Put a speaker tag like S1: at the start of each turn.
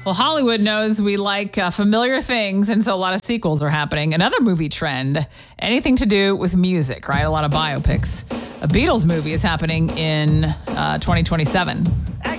S1: Well, Hollywood knows we like familiar things, and so a lot of sequels are happening. Another movie trend, anything to do with music, right? A lot of biopics. A Beatles movie is happening in 2027.